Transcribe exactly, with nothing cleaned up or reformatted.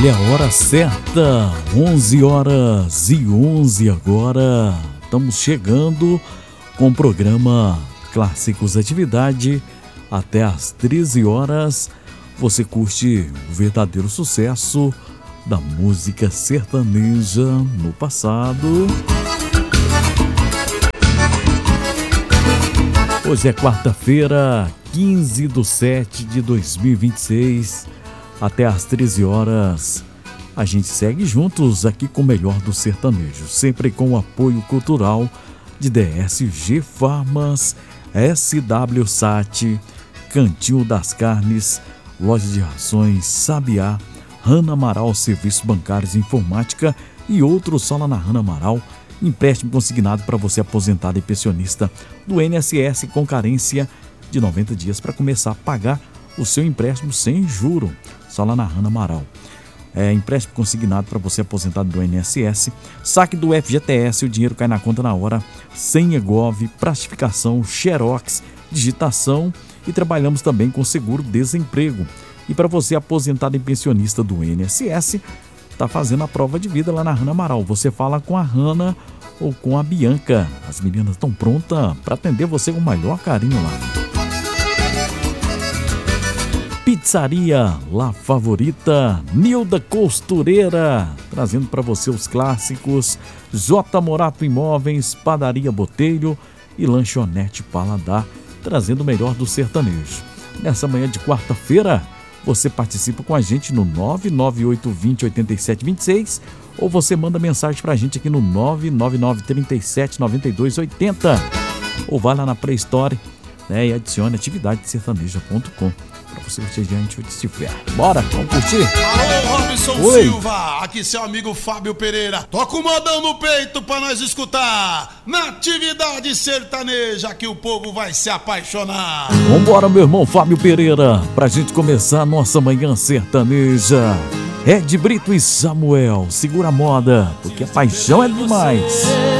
Olha a hora certa, onze horas e onze agora. Estamos chegando com o programa Clássicos Atividade até às treze horas. Você curte o verdadeiro sucesso da música sertaneja no passado. Hoje é quarta-feira, quinze de setembro de dois mil e vinte e seis. Até às treze horas, a gente segue juntos aqui com o melhor do sertanejo, sempre com o apoio cultural de D S G Farmas, S W Sat, Cantinho das Carnes, Loja de Rações, Sabiá, Rana Amaral, Serviços Bancários e Informática e outros só lá na Rana Amaral. Empréstimo consignado para você aposentado e pensionista do I N S S com carência de noventa dias para começar a pagar o seu empréstimo sem juro. Só lá na Rana Amaral. É, empréstimo consignado para você aposentado do I N S S, saque do F G T S, o dinheiro cai na conta na hora, senha Gov, prastificação, xerox, digitação e trabalhamos também com seguro-desemprego. E para você aposentado e pensionista do I N S S, está fazendo a prova de vida lá na Rana Amaral. Você fala com a Rana ou com a Bianca. As meninas estão prontas para atender você com o maior carinho lá. Pizzaria La Favorita, Nilda Costureira, trazendo para você os clássicos, J Morato Imóveis, Padaria Botelho e Lanchonete Paladar, trazendo o melhor do sertanejo. Nessa manhã de quarta-feira, você participa com a gente no nove nove oito dois zero oito sete dois seis ou você manda mensagem para a gente aqui no nove nove nove três sete nove dois oito zero ou vai lá na Play Store, né, e adicione atividade sertaneja ponto com. Pra você curtir diante onde estiver. Bora, vamos curtir? Alô, Robson Oi. Silva, aqui seu amigo Fábio Pereira. Toca o modão no peito pra nós escutar. Na atividade sertaneja que o povo vai se apaixonar. Vambora, meu irmão Fábio Pereira, pra gente começar a nossa manhã sertaneja. Ed Brito e Samuel, segura a moda, porque a paixão é demais.